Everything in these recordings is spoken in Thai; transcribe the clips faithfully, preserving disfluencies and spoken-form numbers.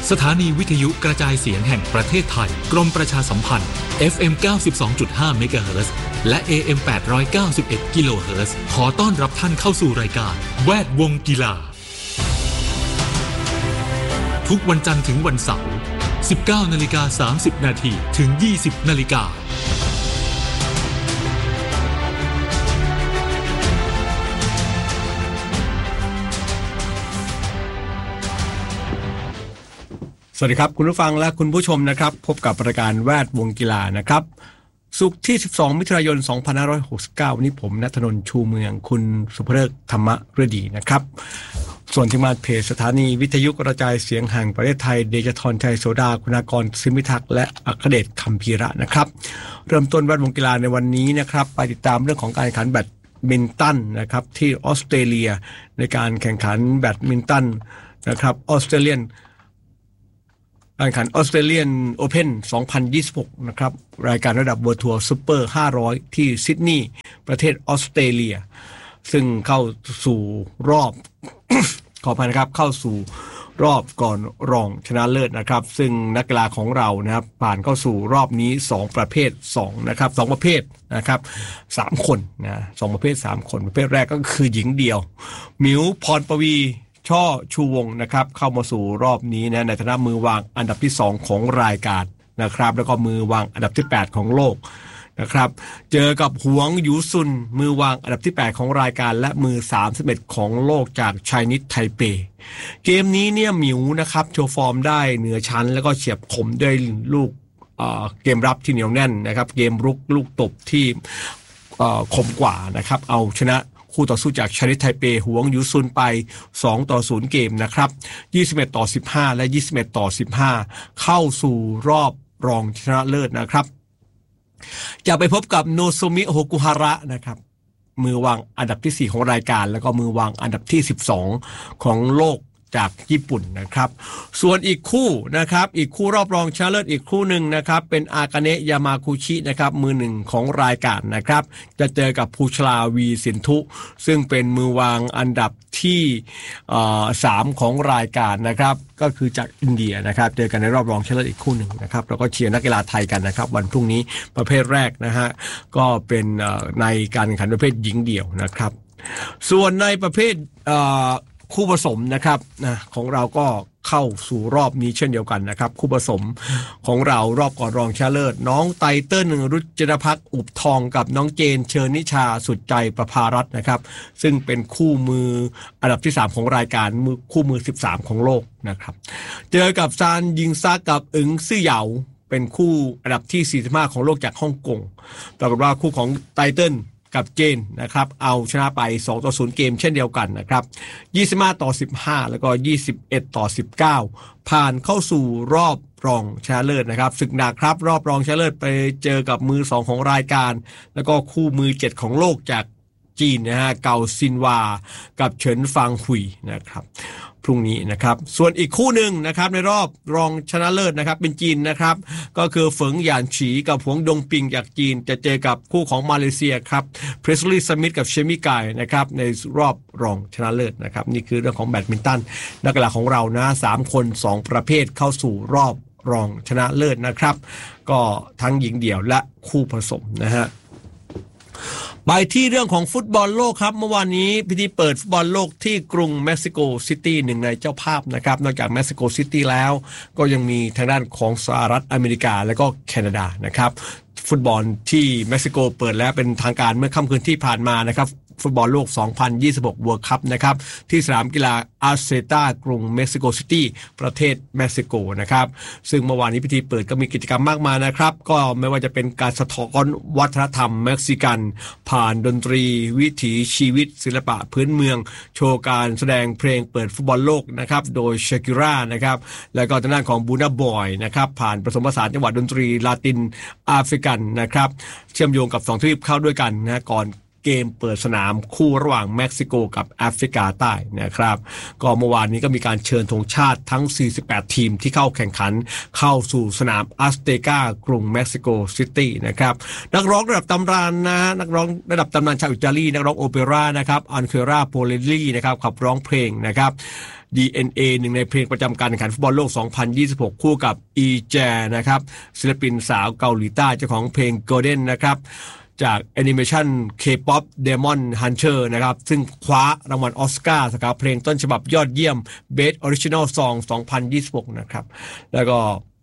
สถานีวิทยุกระจายเสียงแห่งประเทศไทยกรมประชาสัมพันธ์ เอฟ เอ็ม เก้าสิบสองจุดห้า เมกะเฮิรตซ์และ เอ เอ็ม แปดร้อยเก้าสิบเอ็ด กิโลเฮิรตซ์ขอต้อนรับท่านเข้าสู่รายการแวดวงกีฬาทุกวันจันทร์ถึงวันเสาร์ สิบเก้านาฬิกาสามสิบนาทีถึง ยี่สิบนาฬิกาสวัสดีครับคุณผู้ฟังและคุณผู้ชมนะครับพบกับรายการแวดวงกีฬานะครับศุกร์ที่สิบสองมิถุนายนสองพันห้าร้อยหกสิบเก้าวันนี้ผมณัฐนนท์ชูเมืองคุณสุภเริกธรรมฤดีนะครับส่วนที่มาเพจสถานีวิทยุกระจายเสียงแห่งประเทศไทยเดชธรชัยโสดาคุณากรสิมิทักษ์และอัครเดชคัมภีระนะครับเริ่มต้นแวดวงกีฬาในวันนี้นะครับไปติดตามเรื่องของการแข่งขันแบดมินตันนะครับที่ออสเตรเลียในการแข่งขันแบดมินตันนะครับออสเตรเลียนการแข่งขันออสเตรเลียนโอเพ่นสองพันยี่สิบหกนะครับรายการระดับเวิลด์ทัวร์ซุปเปอร์ห้าร้อยที่ซิดนีย์ประเทศออสเตรเลียซึ่งเข้าสู่รอบ ขออภัยนะครับเข้าสู่รอบก่อนรองชนะเลิศนะครับซึ่งนักกีฬาของเรานะครับผ่านเข้าสู่รอบนี้สองประเภทสองนะครับสองประเภทนะครับสามคนนะสองประเภทสามคนประเภทแรกก็คือหญิงเดียวหมิวพรปวีช่อชูวงนะครับเข้ามาสู่รอบนี้นะในฐานะมือวางอันดับที่สองของรายการนะครับแล้วก็มือวางอันดับที่แปดของโลกนะครับเจอกับหวงหยูซุนมือวางอันดับที่แปดของรายการและมือสามสิบเอ็ดของโลกจากไชนีสไทเปเกมนี้เนี่ยหมิวนะครับโชว์ฟอร์มได้เหนือชั้นแล้วก็เฉียบคมด้วยลูกเอ่อเกมรับที่เหนียวแน่นนะครับเกมรุกลูกตบที่เอ่อคมกว่านะครับเอาชนะคู่ต่อสู้จากไชนีสไทเปหวงหยูซุนไปสองต่อศูนย์เกมนะครับยี่สิบเอ็ดต่อสิบห้าและยี่สิบเอ็ดต่อสิบห้าเข้าสู่รอบรองชนะเลิศนะครับจะไปพบกับโนโซมิโฮกุฮาระนะครับมือวางอันดับที่สี่ของรายการแล้วก็มือวางอันดับที่สิบสองของโลกจากญี่ปุ่นนะครับส่วนอีกคู่นะครับอีกคู่รอบรองชนะเลิศอีกคู่หนึ่งนะครับเป็นอากาเนะยามาคุชินะครับมือหนึ่งของรายการนะครับจะเจอกับภูชลาวีสินทุซึ่งเป็นมือวางอันดับที่สามของรายการนะครับก็คือจากอินเดียนะครับเจอกันในรอบรองชนะเลิศอีกคู่หนึ่งนะครับแล้วก็เชียร์นักกีฬาไทยกันนะครับวันพรุ่งนี้ประเภทแรกนะฮะก็เป็นในการแข่งขันประเภทหญิงเดี่ยวนะครับส่วนในประเภทคู่ผสมนะครับนะของเราก็เข้าสู่รอบนี้เช่นเดียวกันนะครับคู่ผสมของเรารอบก่อนรองชนะเลิศน้องไตเติ้ลรุจนภักดิ์อุบทองกับน้องเจนเชิญนิชาสุดใจประภารัตน์นะครับซึ่งเป็นคู่มืออันดับที่สามของรายการมือคู่มือสิบสามของโลกนะครับเจอกับซานยิงซากับอึ๋งซื่อเหยาเป็นคู่อันดับที่สี่สิบห้าของโลกจากฮ่องกงปรากฏว่าคู่ของไตเติ้ลกับเจนนะครับเอาชนะไปสองต่อศูนย์เกมเช่นเดียวกันนะครับยี่สิบห้าต่อสิบห้าแล้วก็ยี่สิบเอ็ดต่อสิบเก้าผ่านเข้าสู่รอบรองชนะเลิศนะครับศึกหนักครับรอบรองชนะเลิศไปเจอกับมือสองของรายการแล้วก็คู่มือเจ็ดของโลกจากจีนนะฮะเกาซินวากับเฉินฟางหุยนะครับพรุ่งนี้นะครับส่วนอีกคู่หนึ่งนะครับในรอบรองชนะเลิศนะครับเป็นจีนนะครับก็คือเฟิงหยานฉีกับหวงดงปิงจากจีนจะเจอกับคู่ของมาเลเซียครับเพรสลีย์สมิธกับเชมิกายนะครับในรอบรองชนะเลิศนะครับนี่คือเรื่องของแบดมินตันนักกีฬาของเรานะสามคนสองประเภทเข้าสู่รอบรองชนะเลิศนะครับก็ทั้งหญิงเดี่ยวและคู่ผสมนะฮะไปที่เรื่องของฟุตบอลโลกครับเมื่อวานนี้พิธีเปิดฟุตบอลโลกที่กรุงเม็กซิโกซิตี้หนึ่งในเจ้าภาพนะครับนอกจากเม็กซิโกซิตี้แล้วก็ยังมีทางด้านของสหรัฐอเมริกาและก็แคนาดานะครับฟุตบอลที่เม็กซิโกเปิดแล้วเป็นทางการเมื่อค่ำคืนที่ผ่านมานะครับฟุตบอลโลกสองพันยี่สิบหก World Cup นะครับที่สนามกีฬาอาเซตากรุงเม็กซิโกซิตี้ประเทศเม็กซิโกนะครับซึ่งเมื่อวานนี้พิธีเปิดก็มีกิจกรรมมากมายนะครับก็ไม่ว่าจะเป็นการสะท้อนวัฒนธรรมเม็กซิกันผ่านดนตรีวิถีชีวิตศิลปะพื้นเมืองโชว์การแสดงเพลงเปิดฟุตบอลโลกนะครับโดยชากิร่านะครับแล้วก็ทางด้านของบูนาบอยนะครับผ่านผสมผสานจังหวะดนตรีลาตินแอฟริกันนะครับเชื่อมโยงกับสองทวีปเข้าด้วยกันนะก่อนเกมเปิดสนามคู่ระหว่างเม็กซิโกกับแอฟริกาใต้นะครับก็เมื่อวานนี้ก็มีการเชิญธงชาติทั้งสี่สิบแปดทีมที่เข้าแข่งขันเข้าสู่สนามอัสเตกากรุงเม็กซิโกซิตี้นะครับนักร้องระดับตำนานนะนักร้องระดับตำนานชาวอิตาลีนักร้องโอเปร่านะครับอันเคราโปเลลี่นะครับขับร้องเพลงนะครับ ดี เอ็น เอ หนึ่งในเพลงประจำการแข่งขันฟุตบอลโลก สองพันยี่สิบหก คู่กับอีแจนะครับศิลปินสาวเกาหลีใต้เจ้าของเพลง Golden นะครับจากแอนิเมชัน K-pop Demon Hunter นะครับซึ่งคว้ารางวัลออสการ์สาขาเพลงต้นฉบับยอดเยี่ยม Best Original Song สองพันยี่สิบหกนะครับแล้วก็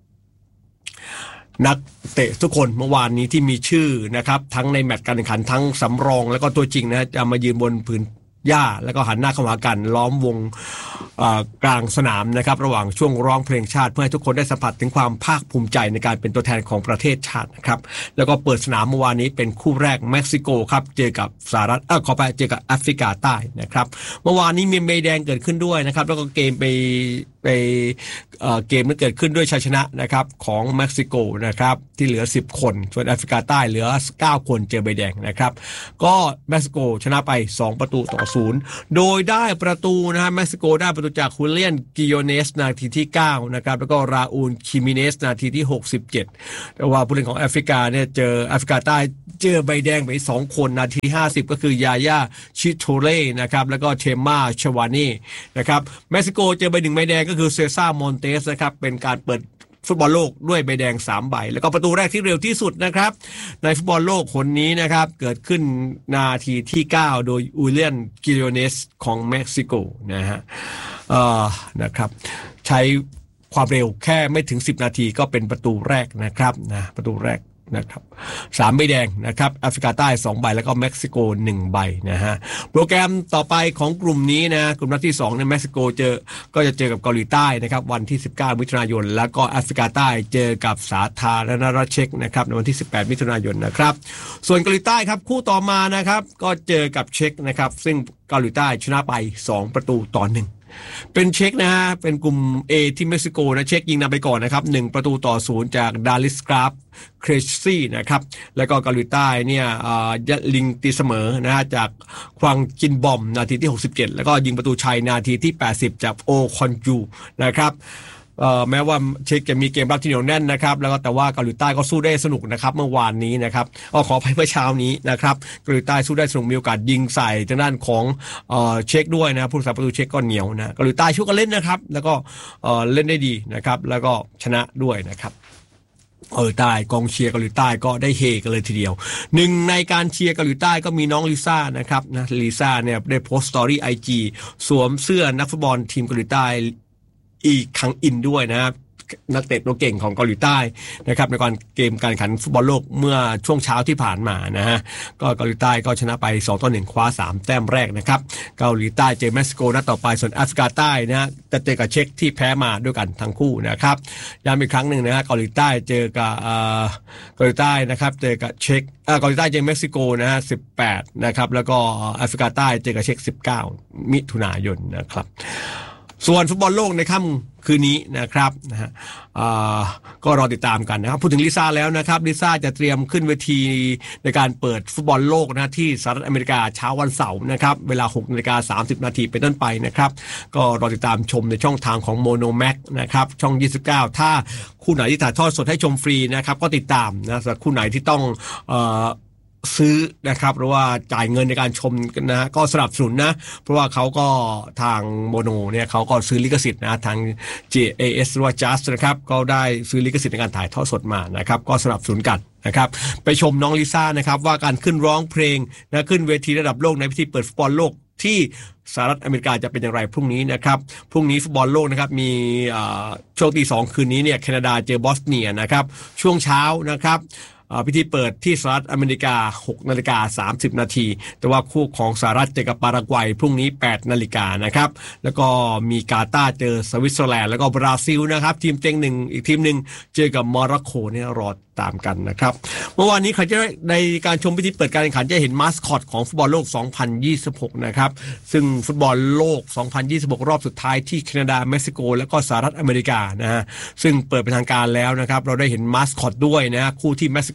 นักเตะทุกคนเมื่อวานนี้ที่มีชื่อนะครับทั้งในแมตช์การแข่งขันทั้งสำรองแล้วก็ตัวจริงนะจะมายืนบนผืนหญ้าแล้วก็หันหน้าเข้าหากันล้อมวงกลางสนามนะครับระหว่างช่วงร้องเพลงชาติเพื่อให้ทุกคนได้สัมผัสถึงความภาคภูมิใจในการเป็นตัวแทนของประเทศชาตินะครับแล้วก็เปิดสนามเมื่อวานนี้เป็นคู่แรกเม็กซิโกครับเจอกับสหรัฐเออขอไปเจอกับแอฟริกาใต้นะครับเมื่อวานนี้มีใบแดงเกิดขึ้นด้วยนะครับแล้วก็เกมไปไปเอ่อเกมนั้นเกิดขึ้นด้วยชัยชนะนะครับของเม็กซิโกนะครับที่เหลือสิบคนส่วนแอฟริกาใต้เหลือเก้าคนเจอใบแดงนะครับก็เม็กซิโกชนะไปสองประตูต่อศูนย์โดยได้ประตูนะฮะเม็กซิโกได้ประตูจากฮูเลียนกิโยเนสนาทีที่เก้านะครับแล้วก็ราอูลคิมิเนสนาทีที่หกสิบเจ็ดแต่ว่าผู้เล่นของแอฟริกาเนี่ยเจอแอฟริกาใต้เจอใบแดงไปสองคนนาทีห้าสิบก็คือยาย่าชิโตเล่นะครับแล้วก็เทมมาชวานีนะครับเม็กซิโกเจอใบหนึ่งใบแดงก็คือเซซ่ามอนเตสนะครับเป็นการเปิดฟุตบอลโลกด้วยใบแดงสามใบแล้วก็ประตูแรกที่เร็วที่สุดนะครับในฟุตบอลโลกคนนี้นะครับเกิดขึ้นนาทีที่เก้าโดยอูเลียนกิโยเนสของเม็กซิโกนะฮะเอ่อนะครับใช้ความเร็วแค่ไม่ถึงสิบนาทีก็เป็นประตูแรกนะครับนะประตูแรกนะครับสามใบแดงนะครับแอฟริกาใต้สองใบแล้วก็เม็กซิโกหนึ่งใบนะฮะโปรแกรมต่อไปของกลุ่มนี้นะกลุ่มนัดที่สองในเม็กซิโกเจอก็จะเจอกับเกาหลีใต้นะครับวันที่สิบเก้ามิถุนายนแล้วก็แอฟริกาใต้เจอกับสาธารณรัฐเช็กนะครับในวันที่สิบแปดมิถุนายนนะครับส่วนเกาหลีใต้ครับคู่ต่อมานะครับก็เจอกับเช็กนะครับซึ่งเกาหลีใต้ชนะไปสองประตูต่อหนึ่งเป็นเช็กนะฮะเป็นกลุ่ม A ที่เม็กซิโกนะเช็กยิงนำไปก่อนนะครับหนึ่งประตูต่อศูนย์จากดาริสกราฟเครซี่นะครับแล้วก็เกาหลีใต้เนี่ยยัดลิงตีเสมอนะฮะจากควังจินบอมนาทีที่หกสิบเจ็ดแล้วก็ยิงประตูชัยนาทีที่แปดสิบจากโอคอนยูนะครับเอ่อแม้ว่าเช็กจะมีเกมรับที่เหนียวแน่นนะครับแล้วก็แต่ว่าเกาหลีใต้ก็สู้ได้สนุกนะครับเมื่อวานนี้นะครับอ๋อขออภัยเมื่อเช้านี้นะครับเกาหลีใต้สู้ได้สนุกมีโอกาสยิงใส่ทางด้านของเอ่อเช็กด้วยนะผู้รักษาประตูเช็กก็เหนียวนะเกาหลีใต้ช่วยกันเล่นนะครับแล้วก็เอ่อเล่นได้ดีนะครับแล้วก็ชนะด้วยนะครับเกาหลีใต้กองเชียร์เกาหลีใต้ก็ได้เฮกันเลยทีเดียวหนึ่งในการเชียร์เกาหลีใต้ก็มีน้องลิซ่านะครับนะลิซ่าเนี่ยได้โพสต์สตอรี่ ไอ จี สวมเสื้อนักฟุตบอลทีมเกาหลีใต้อีกครั้งอินด้วยนะครับนักเตะตัวเก่งของเกาหลีใต้นะครับในการเกมการแข่งขันฟุตบอลโลกเมื่อช่วงเช้าที่ผ่านมานะฮะก็เกาหลีใต้ก็ชนะไปสองต่อหนึ่งคว้าสามแต้มแรกนะครับเกาหลีใต้เจอเม็กซิโกนัดต่อไปส่วนแอฟริกาใต้นะฮะจะเจอกับเช็กที่แพ้มาด้วยกันทั้งคู่นะครับย้ำอีกครั้งหนึ่งนะฮะเกาหลีใต้เจอกับเกาหลีใต้นะครับเจอกับเช็กเกาหลีใต้เจอเม็กซิโกนะฮะสิบแปดนะครับแล้วก็แอฟริกาใต้เจอกับเช็กสิบเก้ามิถุนายนนะครับส่วนฟุตบอลโลกในค่ำคืนนี้นะครับนะฮะก็รอติดตามกันนะครับพูดถึงลิซ่าแล้วนะครับลิซ่าจะเตรียมขึ้นเวทีในการเปิดฟุตบอลโลกนะที่สหรัฐอเมริกาเช้าวันเสาร์นะครับเวลา หกนาฬิกาสามสิบนาทีเป็นต้นไปนะครับก็รอติดตามชมในช่องทางของ Mono Max นะครับช่องยี่สิบเก้าถ้าคู่ไหนที่ถ่ายทอดสดให้ชมฟรีนะครับก็ติดตามนะสำหรับคู่ไหนที่ต้องเอ่อซื้อนะครับหรือว่าจ่ายเงินในการชมนะก็สนับสนุนนะเพราะว่าเขาก็ทางโมโนเนี่ยเขาก็ซื้อลิขสิทธิ์นะทาง จี เอ เอส หรือว่า Just นะครับก็ได้ซื้อลิขสิทธิ์ในการถ่ายทอดสดมานะครับก็สนับสนุนกันนะครับไปชมน้องลิซ่านะครับว่าการขึ้นร้องเพลงนะขึ้นเวทีระดับโลกในพิธีเปิดฟุตบอลโลกที่สหรัฐอเมริกาจะเป็นอย่างไรพรุ่งนี้นะครับพรุ่งนี้ฟุตบอลโลกนะครับมีช่วงตีสองคืนนี้เนี่ยแคนาดาเจอบอสเนียนะครับช่วงเช้านะครับพิธีเปิดที่สหรัฐอเมริกา หกนาฬิกาสามสิบนาทีแต่ว่าคู่ของสหรัฐเจอกับปารากวัยพรุ่งนี้ แปดนาฬิกานะครับแล้วก็มีกาตาร์เจอสวิตเซอร์แลนด์แล้วก็บราซิลนะครับทีมเต็งหนึ่งอีกทีมหนึ่งเจอกับโมร็อกโกเนี่ยรอตามกันนะครับเมื่อวานนี้ใครจะในการชมพิธีเปิดการแข่งขันจะเห็นมาสคอตของฟุตบอลโลกสองพันยี่สิบหกนะครับซึ่งฟุตบอลโลกสองพันยี่สิบหกรอบสุดท้ายที่แคนาดาเม็กซิโกแล้วก็สหรัฐอเมริกานะฮะซึ่งเปิดเป็นทางการแล้วนะครับเราได้เห็นมาสคอตด้วยนะคู่ที่เม็กซิโก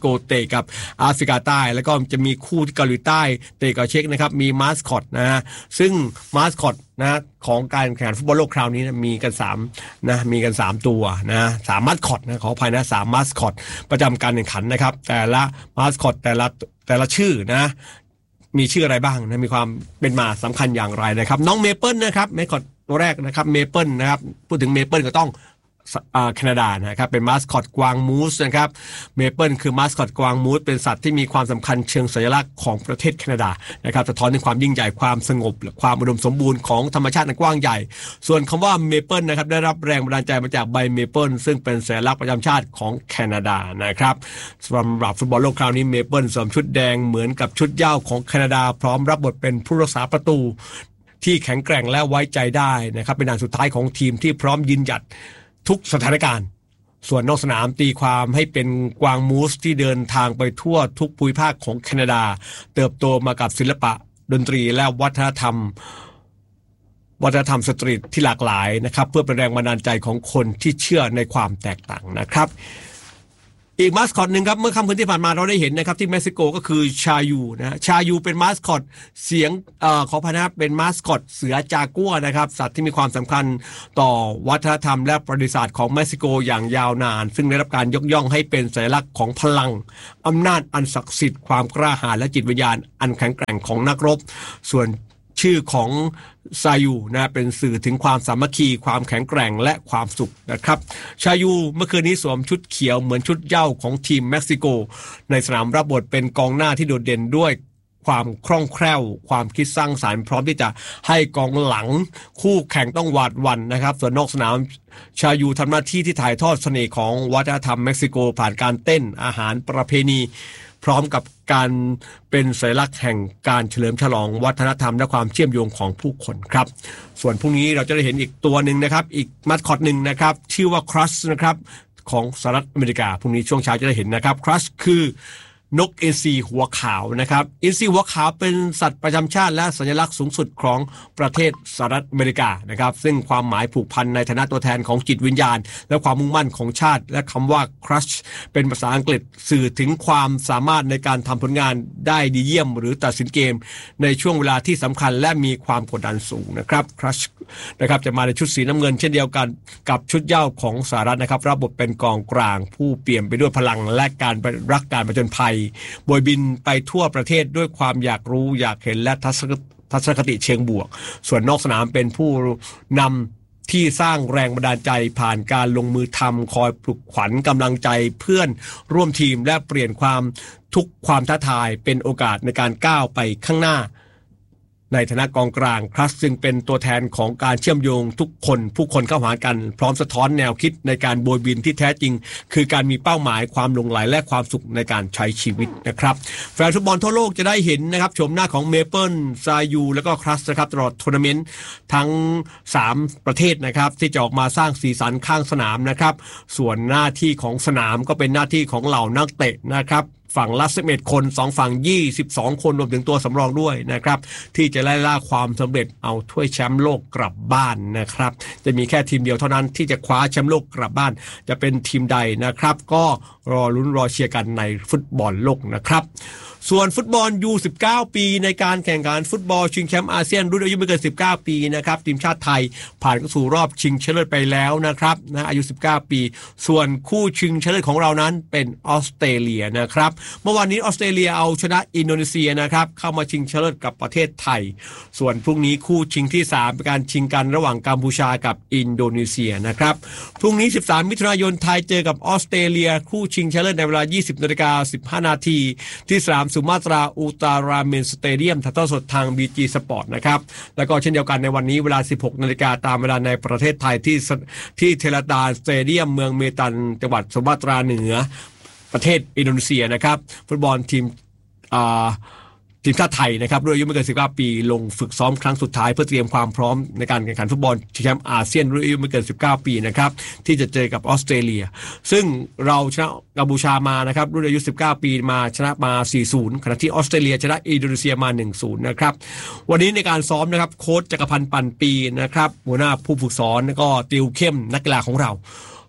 ซิโกเตะกับแอฟริกาใต้แล้วก็จะมีคู่ที่เกาหลีใต้เตะกับเช็กนะครับมีมาสคอตนะฮะซึ่งมาสคอตนะของการแข่งขันฟุตบอลโลกคราวนี้นะมีกันสามนะมีกันสามตัวนะสามมาสคอตนะขออภัยนะสามมาสคอตประจำการแข่งขันนะครับแต่ละมาสคอตแต่ละแต่ละชื่อนะมีชื่ออะไรบ้างนะมีความเป็นมาสำคัญอย่างไรนะครับน้องเมเปิลนะครับมาสคอตตัวแรกนะครับเมเปิลนะครับพูดถึงเมเปิลก็ต้องแคนาดานะครับเป็นมาสคอตกวางมูสนะครับเมเปิลคือมาสคอตกวางมูสเป็นสัตว์ที่มีความสำคัญเชิงสัญลักษณ์ของประเทศแคนาดานะครับสะท้อนถึงความยิ่งใหญ่ความสงบและความอุดมสมบูรณ์ของธรรมชาติกว้างใหญ่ส่วนคำว่าเมเปิลนะครับได้รับแรงบันดาลใจมาจากใบเมเปิลซึ่งเป็นสัญลักษณ์ประจำชาติของแคนาดานะครับสำหรับฟุตบอลโลกคราวนี้เมเปิลสวมชุดแดงเหมือนกับชุดเหย้าของแคนาดาพร้อมรับบทเป็นผู้รักษาประตูที่แข็งแกร่งและไว้ใจได้นะครับเป็นด่านสุดท้ายของทีมที่พร้อมยืนหยัดทุกสถานการณ์ส่วนนอกสนามตีความให้เป็นกวางมูสที่เดินทางไปทั่วทุกภูมิภาคของแคนาดาเติบโตมากับศิลปะดนตรีและวัฒนธรรมวัฒนธรรมสตรีทที่หลากหลายนะครับเพื่อเป็นแรงบันดาลใจของคนที่เชื่อในความแตกต่างนะครับอีกมาสคอตหนึ่งครับเมื่อค่ำคืนที่ผ่านมาเราได้เห็นนะครับที่เม็กซิโกก็คือชายูนะชายูเป็นมาสคอตเสียงเอ่อขอพนักเป็นมาสคอตเสือจากัวนะครับสัตว์ที่มีความสำคัญต่อวัฒนธรรมและประวัติศาสตร์ของเม็กซิโกอย่างยาวนานซึ่งได้รับการยกย่องให้เป็นสัญลักษณ์ของพลังอำนาจอันศักดิ์สิทธิ์ความกล้าหาญและจิตวิญญาณอันแข็งแกร่งของนักรบส่วนชื่อของซายูนะเป็นสื่อถึงความสามัคคีความแข็งแกร่งและความสุขนะครับชายูเมื่อคืนนี้สวมชุดเขียวเหมือนชุดเหย้าของทีมเม็กซิโกในสนามรับบทเป็นกองหน้าที่โดดเด่นด้วยความคล่องแคล่วความคิดสร้างสรรค์พร้อมที่จะให้กองหลังคู่แข่งต้องหวาดหวั่นนะครับส่วนนอกสนามชายูทำหน้าที่ที่ถ่ายทอดเสน่ห์ของวัฒนธรรมเม็กซิโกผ่านการเต้นอาหารประเพณีพร้อมกับการเป็นสัญลักษณ์แห่งการเฉลิมฉลองวัฒนธรรมและความเชื่อมโยงของผู้คนครับส่วนพรุ่งนี้เราจะได้เห็นอีกตัวหนึ่งนะครับอีกมัสคอตหนึ่งนะครับชื่อว่าครัชนะครับของสหรัฐอเมริกาพรุ่งนี้ช่วงเช้าจะได้เห็นนะครับครัชคือนกอินทรีหัวขาวนะครับอินทรีหัวขาวเป็นสัตว์ประจำชาติและสัญลักษณ์สูงสุดของประเทศสหรัฐอเมริกานะครับซึ่งความหมายผูกพันในฐานะตัวแทนของจิตวิญญาณและความมุ่งมั่นของชาติและคำว่า crush เป็นภาษาอังกฤษสื่อถึงความสามารถในการทำผลงานได้ดีเยี่ยมหรือตัดสินเกมในช่วงเวลาที่สำคัญและมีความกดดันสูงนะครับ crush นะครับจะมาในชุดสีน้ำเงินเช่นเดียวกันกับชุดเหย้าของสหรัฐนะครับรับบทเป็นกองกลางผู้เปี่ยมไปด้วยพลังและการรักการผจญภัยโบยบินไปทั่วประเทศด้วยความอยากรู้อยากเห็นและทัศนคติเชิงบวกส่วนนอกสนามเป็นผู้นำที่สร้างแรงบันดาลใจผ่านการลงมือทำคอยปลุกขวัญกำลังใจเพื่อนร่วมทีมและเปลี่ยนความทุกความท้าทายเป็นโอกาสในการก้าวไปข้างหน้าในฐานะกองกลางครัสซึ่งเป็นตัวแทนของการเชื่อมโยงทุกคนผู้คนเข้าหากันพร้อมสะท้อนแนวคิดในการโบยบินที่แท้จริงคือการมีเป้าหมายความหลงใหลและความสุขในการใช้ชีวิตนะครับแฟนฟุตบอลทั่วโลกจะได้เห็นนะครับชมหน้าของเมเปิลซายูและก็ครัสนะครับตลอดทัวร์นาเมนต์ทั้งสามประเทศนะครับที่จะออกมาสร้างสีสันข้างสนามนะครับส่วนหน้าที่ของสนามก็เป็นหน้าที่ของเหล่านักเตะนะครับฝั่งละสิบเอ็ดคนสองฝั่งยี่สิบสองคนรวมถึงตัวสำรองด้วยนะครับที่จะไล่ล่าความสำเร็จเอาถ้วยแชมป์โลกกลับบ้านนะครับจะมีแค่ทีมเดียวเท่านั้นที่จะคว้าแชมป์โลกกลับบ้านจะเป็นทีมใดนะครับก็รอลุ้นรอเชียร์กันในฟุตบอลโลกนะครับส่วนฟุตบอล ยู สิบเก้า ปีในการแข่งขันฟุตบอลชิงแชมป์อาเซียนรุ่นอายุไม่เกินสิบเก้าปีนะครับทีมชาติไทยผ่านเข้าสู่รอบชิงชนะเลิศไปแล้วนะครับนะอายุสิบเก้าปีส่วนคู่ชิงชนะเลิศของเรานั้นเป็นออสเตรเลียนะครับเมื่อวานนี้ออสเตรเลียเอาชนะอินโดนีเซียนะครับเข้ามาชิงชนะเลิศกับประเทศไทยส่วนพรุ่งนี้คู่ชิงที่สามเป็นการชิงกันระหว่างกัมพูชากับอินโดนีเซียนะครับพรุ่งนี้สิบสามมิถุนายนไทยเจอกับออสเตรเลียคู่ชิงชนะเลิศในเวลา ยี่สิบนาฬิกาสิบห้านาทีที่สนามสุมาตราอุตาราเมนสเตเดียมถ่ายทอดสดทาง บี จี Sport นะครับแล้วก็เช่นเดียวกันในวันนี้เวลา สิบหกนาฬิกาตามเวลาในประเทศไทยที่ที่เทเลตาสเตเดียมเมืองเมตันจังหวัดสุมาตราเหนือประเทศอินโดนีเซียนะครับฟุตบอลทีมอ่าทีมชาติไทยนะครับรุ่นอายุไม่เกินสิบเก้าปีลงฝึกซ้อมครั้งสุดท้ายเพื่อเตรียมความพร้อมในการแข่งขันฟุตบอลชิงแชมป์อาเซียนรุ่นอายุไม่เกินสิบเก้าปีนะครับที่จะเจอกับออสเตรเลียซึ่งเราชนะกัมพูชามานะครับรุ่นอายุสิบเก้าปีมาชนะมา สี่ศูนย์ ขณะที่ออสเตรเลียชนะอินโดนีเซียมา หนึ่งศูนย์ นะครับวันนี้ในการซ้อมนะครับโค้ชจักรพันธ์ปั่นปีนะครับหัวหน้าผู้ฝึกสอนแล้วก็ติวเข้มนักกีฬาของเรา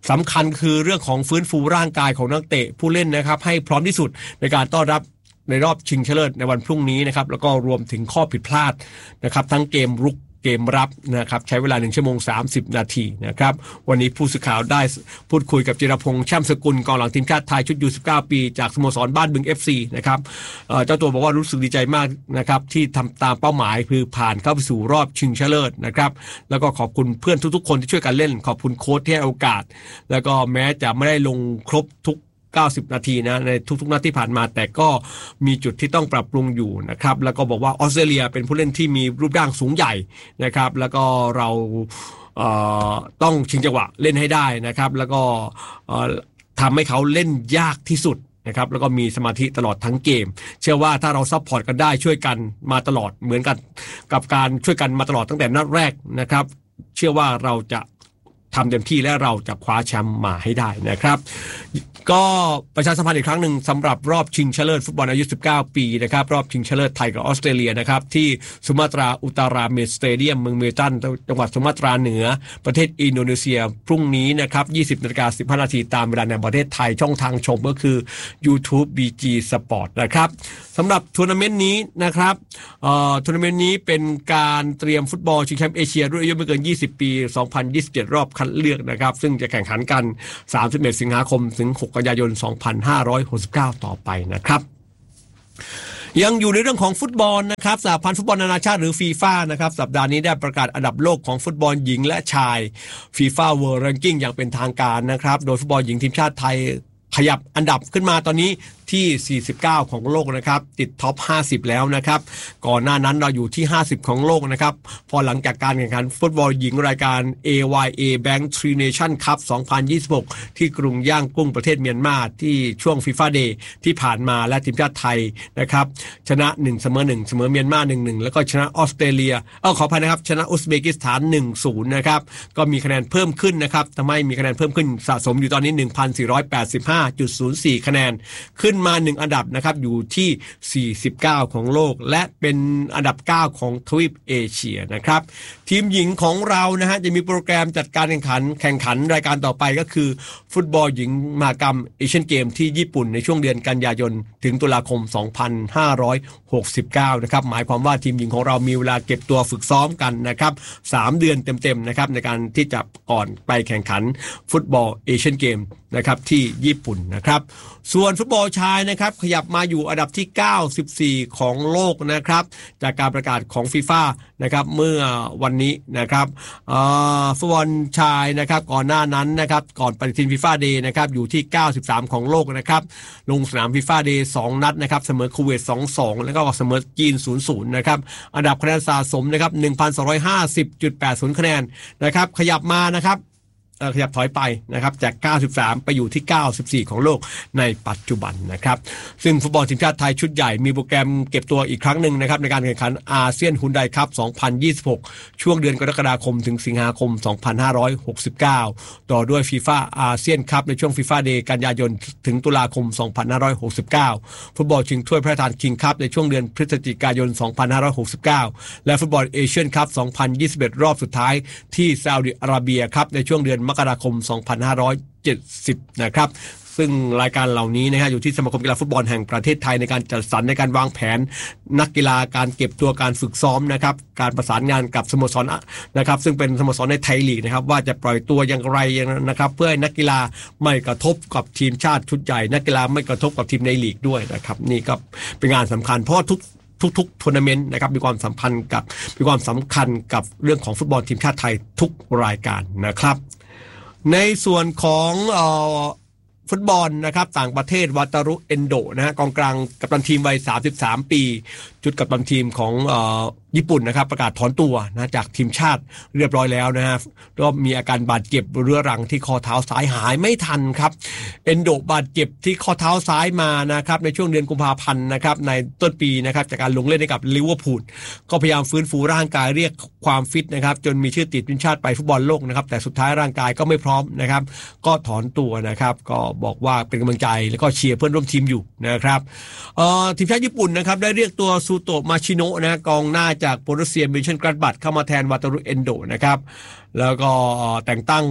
สำคัญคือเรื่องของฟื้นฟูร่างกายของนักเตะผู้เล่นนะครับให้พร้อมที่สุดในการต้อนรับในรอบชิงชนะเลิศในวันพรุ่งนี้นะครับแล้วก็รวมถึงข้อผิดพลาดนะครับทั้งเกมรุกเกมรับนะครับใช้เวลาหนึ่งชั่วโมงสามสิบนาทีนะครับวันนี้ผู้สื่อข่าวได้พูดคุยกับจิรพงษ์แช่มสกุลกองหลังทีมชาติไทยชุด ยู สิบเก้า ปีจากสโมสรบ้านบึง เอฟ ซี นะครับเจ้าตัวบอกว่ารู้สึกดีใจมากนะครับที่ทำตามเป้าหมายคือผ่านเข้าไปสู่รอบชิงชนะเลิศนะครับแล้วก็ขอบคุณเพื่อนทุกๆคนที่ช่วยกันเล่นขอบคุณโค้ชที่ให้โอกาสแล้วก็แม้จะไม่ได้ลงครบทุกเก้าสิบนาทีนะในทุกๆนัดที่ผ่านมาแต่ก็มีจุดที่ต้องปรับปรุงอยู่นะครับแล้วก็บอกว่าออสเตรเลียเป็นผู้เล่นที่มีรูปร่างสูงใหญ่นะครับแล้วก็เราเอ่อต้องชิงจังหวะเล่นให้ได้นะครับแล้วก็เอ่อทำให้เขาเล่นยากที่สุดนะครับแล้วก็มีสมาธิตลอดทั้งเกมเชื่อว่าถ้าเราซัพพอร์ตกันได้ช่วยกันมาตลอดเหมือนกันกับการช่วยกันมาตลอดตั้งแต่นัดแรกนะครับเชื่อว่าเราจะทำเต็มที่และเราจะคว้าแชมป์มาให้ได้นะครับก็ประชาสัมพันธ์อีกครั้งหนึ่งสำหรับรอบชิงชนะเลิศฟุตบอลอายุสิบเก้าปีนะครับรอบชิงชนะเลิศไทยกับออสเตรเลียนะครับที่สุมาตราอุตาราเมสเตเดียมเมืองเมลตันจังหวัดสุมาตราเหนือประเทศอินโดนีเซียพรุ่งนี้นะครับ ยี่สิบนาฬิกาสิบห้านาทีตามเวลาในประเทศไทยช่องทางชมก็คือ YouTube บี จี Sport นะครับสำหรับทัวร์นาเมนต์นี้นะครับเอ่อทัวร์นาเมนต์นี้เป็นการเตรียมฟุตบอลชิงแชมป์เอเชียรุ่นอายุไม่เกินยี่สิบปีสองพันยี่สิบเจ็ดรอบคัดเลือกนะครับซึ่งจะแข่งขันกันสามสิบเอ็ดสิงหาคมถึงหกกันยายนสองพันห้าร้อยหกสิบเก้าต่อไปนะครับยังอยู่ในเรื่องของฟุตบอลนะครับสหพันธ์ฟุตบอลนานาชาติหรือฟีฟ่านะครับสัปดาห์นี้ได้ประกาศอันดับโลกของฟุตบอลหญิงและชายฟีฟ่าเวิลด์แรงกิ้งอย่างเป็นทางการนะครับโดยฟุตบอลหญิงทีมชาติไทยขยับอันดับขึ้นมาตอนนี้ที่สี่สิบเก้าของโลกนะครับติดท็อปห้าสิบแล้วนะครับก่อนหน้านั้นเราอยู่ที่ห้าสิบของโลกนะครับพอหลังจากการแข่งขันฟุตบอลหญิงรายการ เอ วาย เอ Bank Tri Nation Cup สองพันยี่สิบหกที่กรุงย่างกุ้งประเทศเมียนมาที่ช่วง FIFA Day ที่ผ่านมาและทีมชาติไทยนะครับชนะหนึ่งเสมอหนึ่งเสมอเมียนมา หนึ่งหนึ่ง แล้วก็ชนะออสเตรเลียเอ้าขออภัยนะครับชนะอุซเบกิสถาน หนึ่งศูนย์ นะครับก็มีคะแนนเพิ่มขึ้นนะครับทำให้มีคะแนนเพิ่มขึ้นสะสมอยู่ตอนนี้ หนึ่งพันสี่ร้อยแปดสิบห้าจุดศูนย์สี่ คะแนนขึ้นมาหนึ่งอันดับนะครับอยู่ที่สี่สิบเก้าของโลกและเป็นอันดับเก้าของทวีปเอเชียนะครับทีมหญิงของเรานะฮะจะมีโปรแกรมจัดการแข่งขันแข่งขันรายการต่อไปก็คือฟุตบอลหญิงมหกรรมเอเชียนเกมที่ญี่ปุ่นในช่วงเดือนกันยายนถึงตุลาคมสองพันห้าร้อยหกสิบเก้านะครับหมายความว่าทีมหญิงของเรามีเวลาเก็บตัวฝึกซ้อมกันนะครับสามเดือนเต็มๆนะครับในการที่จะก่อนไปแข่งขันฟุตบอลเอเชียนเกมนะครับที่ญี่ปุ่นนะครับส่วนฟุตบอลชายนะครับขยับมาอยู่อันดับที่เก้าสิบสี่ของโลกนะครับจากการประกาศของฟีฟ่านะครับเมื่อวันนี้นะครับฟุตบอลชายนะครับก่อนหน้านั้นนะครับก่อนปฏิทินฟีฟ่าเดย์นะครับอยู่ที่เก้าสิบสามของโลกนะครับลงสนามฟีฟ่าเดย์สองนัดนะครับเสมอคูเวต สองสอง แล้วก็เสมอจีน ศูนย์ศูนย์ นะครับอันดับคะแนนสะสมนะครับ หนึ่งพันสองร้อยห้าสิบจุดแปดศูนย์ คะแนนนะครับขยับมานะครับขยับถอยไปนะครับจากเก้าสิบสามไปอยู่ที่เก้าสิบสี่ของโลกในปัจจุบันนะครับซึ่งฟุตบอลทีมชาติไทยชุดใหญ่มีโปรแกรมเก็บตัวอีกครั้งหนึ่งนะครับในการแข่งขันอาเซียนฮุนไดคัพสองพันยี่สิบหกช่วงเดือนกรกฎาคมถึงสิงหาคมสองพันห้าร้อยหกสิบเก้าต่อด้วยฟีฟ่าอาเซียนคัพในช่วงฟีฟ่าเดย์กันยายนถึงตุลาคมสองพันห้าร้อยหกสิบเก้าฟุตบอลชิงถ้วยพระราชทานคิงคัพในช่วงเดือนพฤศจิกายนสองพันห้าร้อยหกสิบเก้าและฟุตบอลเอเชียนคัพสองพันยี่สิบเอ็ดรอบสุดท้ายที่ซาอุดิอาระเบียครับในช่วงเดือนมกราคมสองพันห้าร้อยเจ็ดสิบนะครับซึ่งรายการเหล่านี้นะฮะอยู่ที่สมาคมกีฬาฟุตบอลแห่งประเทศไทยในการจัดสรรในการวางแผนนักกีฬาการเก็บตัวการฝึกซ้อมนะครับการประสานงานกับสโมสรนะครับซึ่งเป็นสโมสรในไทยลีกนะครับว่าจะปล่อยตัวอย่างไรนะครับเพื่อให้นักกีฬาไม่กระทบกับทีมชาติชุดใหญ่นักกีฬาไม่กระทบกับทีมในลีกด้วยนะครับนี่ก็เป็นงานสำคัญเพราะทุกทุกๆทัวร์นาเมนต์นะครับมีความสัมพันธ์กับมีความสำคัญกับเรื่องของฟุตบอลทีมชาติไทยทุกรายการนะครับในส่วนของเอ่อฟุตบอลนะครับต่างประเทศวาตารุเอนโดนะฮะกองกลางกัปตันทีมวัยสามสิบสามปีจุดกัปตันทีมของเอ่อญี่ปุ่นนะครับประกาศถอนตัวนะจากทีมชาติเรียบร้อยแล้วนะฮะก็มีอาการบาดเจ็บเรื้อรังที่ข้อเท้าซ้ายหายไม่ทันครับเอนโดบาดเจ็บที่ข้อเท้าซ้ายมานะครับในช่วงเดือนกุมภาพันธ์นะครับในต้นปีนะครับจากการลงเล่นให้กับลิเวอร์พูลก็พยายามฟื้นฟูร่างกายเรียกความฟิตนะครับจนมีชื่อติดทีมชาติไปฟุตบอลโลกนะครับแต่สุดท้ายร่างกายก็ไม่พร้อมนะครับก็ถอนตัวนะครับก็บอกว่าเป็นกำลังใจแล้วก็เชียร์เพื่อนร่วมทีมอยู่นะครับเอ่อทีมชาติญี่ปุ่นนะครับได้เรียกตัวซูโตะมาชิโนะนะกองหน้าจากโบรุสเซียมินเชนกลาดบัคเข้ามาแทนวาตารุเอนโดนะครับแล้วก็แต่งตั้ง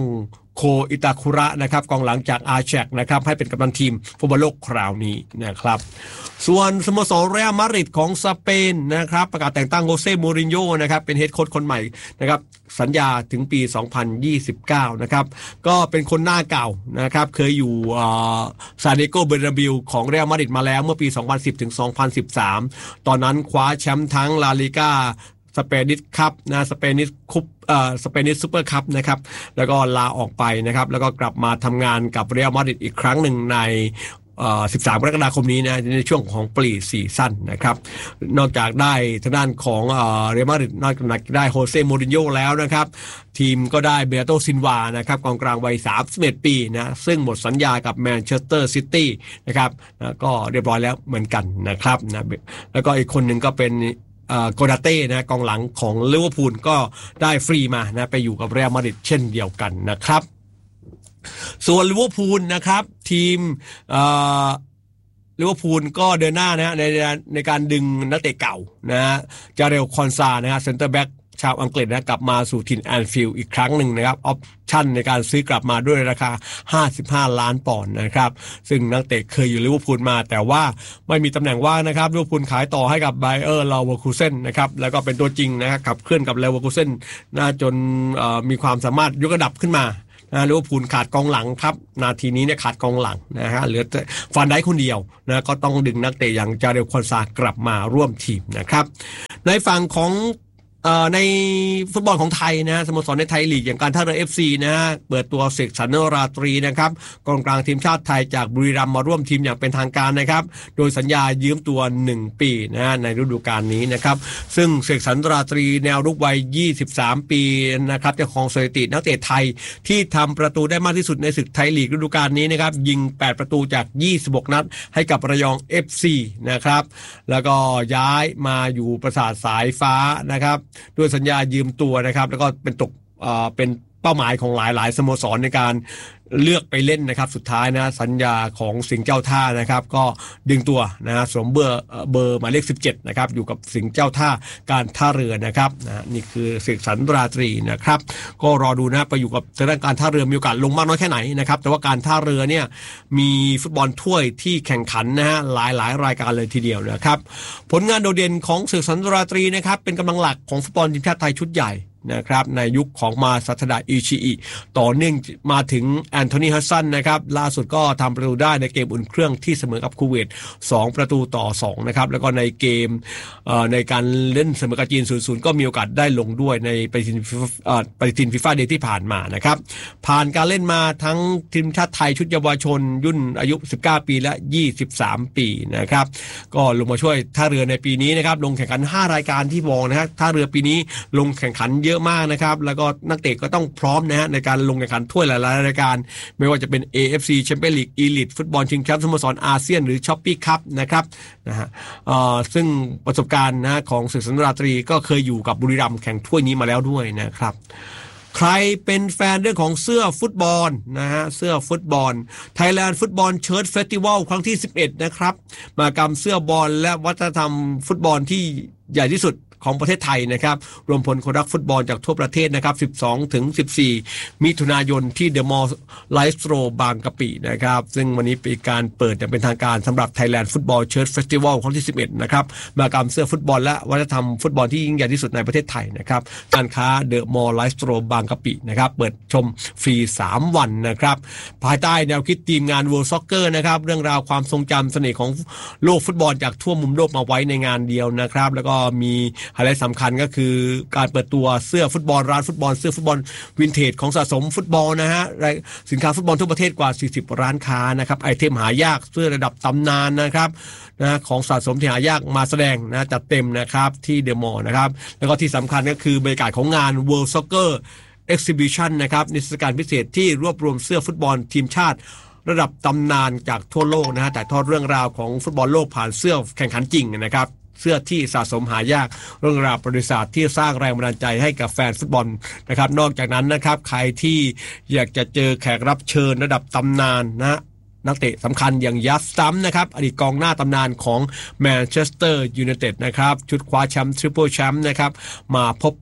โคอิตาคุระนะครับกองหลังจากอาแชกนะครับให้เป็นกัปตันทีมฟุตบอลโลกคราวนี้นะครับส่วนสโมสรเรอัลมาดริดของสเปนนะครับประกาศแต่งตั้งโฮเซ่มูรินโญ่นะครับเป็นเฮดโค้ชคนใหม่นะครับสัญญาถึงปีสองพันยี่สิบเก้านะครับก็เป็นคนหน้าเก่านะครับเคยอยู่ซานดิเอโกเบอร์นาบิลของเรอัลมาดริดมาแล้วเมื่อปีสองพันสิบถึงสองพันสิบสามตอนนั้นคว้าแชมป์ทั้งลาลิก้าสเปนิชคัพนะสเปนิชคุปเอ่อสเปนิชซูเปอร์คัพนะครับแล้วก็ลาออกไปนะครับแล้วก็กลับมาทำงานกับเรอัลมาดริดอีกครั้งหนึ่งในสิบสามกรกฎาคมนี้นะในช่วงของปลีซีซั่นนะครับนอกจากได้ทางด้านของเรอัลมาดริดนอกจากได้โฮเซ่มูรินโญ่แล้วนะครับทีมก็ได้เบร์โตซินวานะครับกองกลางวัยสามสิบเอ็ดปีนะซึ่งหมดสัญญากับแมนเชสเตอร์ซิตี้นะครับนะก็เรียบร้อยแล้วเหมือนกันนะครับนะแล้วก็อีกคนหนึ่งก็เป็นโกนาเต้นะกองหลังของลิเวอร์พูลก็ได้ฟรีมานะไปอยู่กับเรอัลมาดริดเช่นเดียวกันนะครับส่วนลิเวอร์พูลนะครับทีมลิเวอร์พูลก็เดินหน้านะในในการดึงนักเตะเก่านะฮะจาเรลคอนซานะฮะเซ็นเตอร์แบ็กชาวอังกฤษนะกลับมาสู่ถิ่นแอนฟิลด์อีกครั้งหนึ่งนะครับออปชั่นในการซื้อกลับมาด้วยราคาห้าสิบห้าล้านปอนด์นะครับซึ่งนักเตะเคยอยู่ลิเวอร์พูลมาแต่ว่าไม่มีตำแหน่งว่างนะครับลิเวอร์พูลขายต่อให้กับไบเออร์เลเวอร์คูเซ่นนะครับแล้วก็เป็นตัวจริงนะครับขับเคลื่อนกับเลเวอร์คูเซ่นนะจนมีความสามารถยกระดับขึ้นมานะลิเวอร์พูลขาดกองหลังครับนาทีนี้เนี่ยขาดกองหลังนะฮะเหลือฟานไดค์คนเดียวนะก็ต้องดึงนักเตะอย่างจาเรลคอนซากลับมาร่วมทีมนะครับในฝั่งของในฟุตบอลของไทยนะสโมสรในไทยลีกอย่างการท่าเรือ เอฟ ซี นะฮะเปิดตัวเสกสรรราตรีนะครับกองกลางทีมชาติไทยจากบุรีรัมย์มาร่วมทีมอย่างเป็นทางการนะครับโดยสัญญายืมตัวหนึ่งปีนะฮะในฤดูกาลนี้นะครับซึ่งเสกสรรราตรีแนวรุกวัยยี่สิบสามปีนะครับเจ้าของสถิตินักเตะไทยที่ทำประตูได้มากที่สุดในศึกไทยลีกฤดูกาลนี้นะครับยิงแปดประตูจากยี่สิบหกนัดให้กับระยอง เอฟ ซี นะครับแล้วก็ย้ายมาอยู่ปราสาทสายฟ้านะครับด้วยสัญญายืมตัวนะครับแล้วก็เป็นตกเอ่อเป็นเป้าหมายของหลายๆสโมสรในการเลือกไปเล่นนะครับสุดท้ายนะสัญญาของสิงห์เจ้าท่านะครับก็ดึงตัวนะสวมเบอร์เบอร์หมายเลขสิบเจ็ดนะครับอยู่กับสิงห์เจ้าท่าการท่าเรือนะครับนะนี่คือเสกสรรราตรีนะครับก็รอดูนะไปอยู่กับทางด้านการท่าเรือมีโอกาสลงมากน้อยแค่ไหนนะครับแต่ว่าการท่าเรือเนี่ยมีฟุตบอลถ้วยที่แข่งขันนะฮะหลายๆรายการเลยทีเดียวนะครับผลงานโดดเด่นของเสกสรรราตรีนะครับเป็นกำลังหลักของฟุตบอลทีมชาติไทยชุดใหญ่นะครับในยุคของมาซัตดาอิชิอิต่อเนื่องมาถึงแอนโทนีฮัสซันนะครับล่าสุดก็ทำประตูได้ในเกมอุ่นเครื่องที่เสมอกับคูเวตสองประตูต่อสองนะครับแล้วก็ในเกมในการเล่นเสมอกับจีน ศูนย์ ศูนย์ ก็มีโอกาสได้ลงด้วยในปฏิทินปฏิทินฟีฟ่าเดย์ที่ผ่านมานะครับผ่านการเล่นมาทั้งทีมชาติไทยชุดเยาวชนยุ่นอายุสิบเก้าปีและยี่สิบสามปีนะครับก็ลงมาช่วยท่าเรือในปีนี้นะครับลงแข่งขันห้ารายการที่มองนะครับท่าเรือปีนี้ลงแข่งขันเยอะมากนะครับแล้วก็นักเตะก็ต้องพร้อมนะฮะในการลงแข่งขันถ้วยหลายๆรายการไม่ว่าจะเป็น เอ เอฟ ซี Champions League Elite ฟุตบอลชิงแชมป์สโมสรอาเซียนหรือ Shopee Cup นะครับนะฮะเอ่อซึ่งประสบการณ์นะของเสกสรรราตรีก็เคยอยู่กับบุรีรัมย์แข่งถ้วยนี้มาแล้วด้วยนะครับใครเป็นแฟนเรื่องของเสื้อฟุตบอลนะฮะเสื้อฟุตบอล Thailand Football Shirt Festival ครั้งที่สิบเอ็ดนะครับมหกรรมเสื้อบอลและวัฒนธรรมฟุตบอลที่ใหญ่ที่สุดของประเทศไทยนะครับรวมพลคนรักฟุตบอลจากทั่วประเทศนะครับสิบสองถึงสิบสี่มิถุนายนที่เดอะมอลล์ไลฟ์สโตรบางกะปินะครับซึ่งวันนี้เป็นการเปิดอย่างเป็นทางการสำหรับ Thailand Football Shirt Festival ครั้งที่สิบเอ็ดนะครับมหกรรมเสื้อฟุตบอลและวัฒนธรรมฟุตบอลที่ยิ่งใหญ่ที่สุดในประเทศไทยนะครับการค้าเดอะมอลล์ไลฟ์สโตรบางกะปินะครับเปิดชมฟรีสามวันนะครับภายใต้แนวคิดทีมงาน World Soccer นะครับเรื่องราวความทรงจำเสน่ห์ของโลกฟุตบอลจากทั่วมุมโลกมาไว้ในงานเดียวนะครับแล้วก็มีไฮไลท์สำคัญก็คือการเปิดตัวเสื้อฟุตบอลร้านฟุตบอลเสื้อฟุตบอลวินเทจของสะสมฟุตบอลนะฮะสินค้าฟุตบอลทั่วประเทศกว่าสี่สิบร้านค้านะครับไอเทมหายากเสื้อระดับตำนานนะครับนะของสะสมที่หายากมาแสดงนะจัดเต็มนะครับที่เดอะมอลล์นะครับแล้วก็ที่สำคัญก็คือบรรยากาศของงาน World Soccer Exhibition นะครับนิทรรศการพิเศษที่รวบรวมเสื้อฟุตบอลทีมชาติระดับตำนานจากทั่วโลกนะฮะแต่ทอดเรื่องราวของฟุตบอลโลกผ่านเสื้อแข่งขันจริงนะครับเสื้อที่สะสมหายากเรื่องราวประวัติศาสตร์ที่สร้างแรงบันดาลใจให้กับแฟนฟุตบอลนะครับนอกจากนั้นนะครับใครที่อยากจะเจอแขกรับเชิญระดับตำนานนะนักเตะสำคัญอย่างยัสตัมนะครับอดีตกองหน้าตำนานของแมนเชสเตอร์ยูไนเต็ดนะครับชุดคว้าแชมป์ทริปเปิลแชมป์นะครับมาพบปะ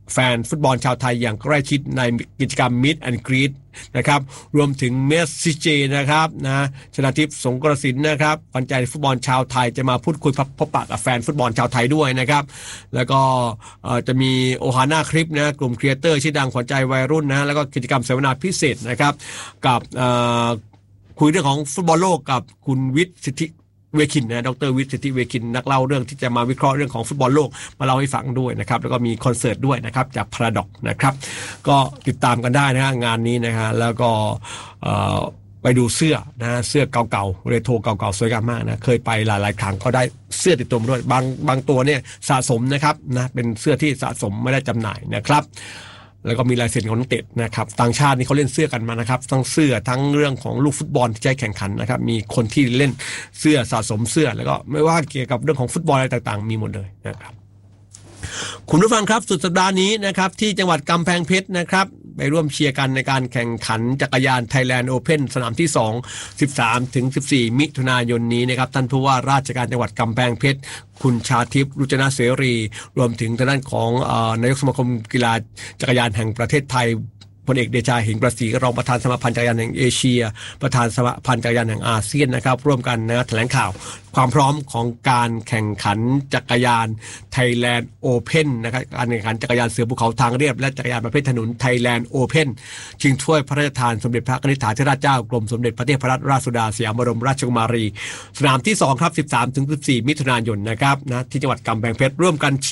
แฟนฟุตบอลชาวไทยอย่างใกล้ชิดในกิจกรรม Meet and Greet นะครับรวมถึงเมสซิเจนะครับนะชนาทิพย์สงกรสินนะครับขวัญใจฟุตบอลชาวไทยจะมาพูดคุยพบปะกับแฟนฟุตบอลชาวไทยด้วยนะครับแล้วก็จะมีโอฮาน่าคลิปนะกลุ่มครีเอเตอร์ชื่อดังขวัญใจวัยรุ่นนะแล้วก็กิจกรรมเสวนาพิเศษนะครับกับคุยเรื่องของฟุตบอลโลกกับคุณวิทย์สิทธิเวคินนะดรวิทย์สิทธิเวคินนักเล่าเรื่องที่จะมาวิเคราะห์เรื่องของฟุตบอลโลกมาเล่าให้ฟังด้วยนะครับแล้วก็มีคอนเสิร์ตด้วยนะครับจากพาราดอกนะครับก็ติดตามกันได้นะฮะงานนี้นะฮะแล้วก็ไปดูเสื้อนะเสื้อเก่าๆเรโทรเก่าๆสวยงามมากนะเคยไปหลายๆครั้งก็ได้เสื้อติดตัวมาด้วยบางบางตัวเนี่ยสะสมนะครับนะเป็นเสื้อที่สะสมไม่ได้จำหน่ายนะครับแล้วก็มีลายเซ็นของนักเตะนะครับต่างชาตินี่เขาเล่นเสื้อกันมานะครับทั้งเสื้อทั้งเรื่องของลูกฟุตบอลที่ใช้แข่งขันนะครับมีคนที่เล่นเสื้อสะสมเสื้อแล้วก็ไม่ว่าเกี่ยวกับเรื่องของฟุตบอลอะไรต่างๆมีหมดเลยนะครับคุณผู้ฟังครับสุดสัปดาห์นี้นะครับที่จังหวัดกำแพงเพชรนะครับไปร่วมเชียร์กันในการแข่งขันจักรยาน Thailand Open สนามที่สอง สิบสามถึงสิบสี่มิถุนายนนี้นะครับท่านผู้ว่าราชการจังหวัดกำแพงเพชรคุณชาทิพย์รุจนะเสรีรวมถึงทางด้านของนายกสมาคมกีฬาจักรยานแห่งประเทศไทยพลเอกเดชาเหงประศรีรองประธานสมาพันธ์จักรยานแห่งเอเชียประธานสมาพันธ์จักรยานแห่งอาเซียนนะครับร่วมกันนะแถลงข่าวความพร้อมของการแข่งขันจักรยาน Thailand Open นะครับการแข่งขันจักรยานเสือภูเขาทางเรียบและจักรยานประเภทถนน Thailand Open ชิงถ้วยพระราชทานสมเด็จพระนิธิธิราชเจ้ากรมสมเด็จพระเทพรัตนราชสุดาสยามบรมราชกุมารีสนามที่สองครับ สิบสามถึงสิบสี่มิถุนายนนะครับนะที่จังหวัดกำแพงเพชรร่วมกัน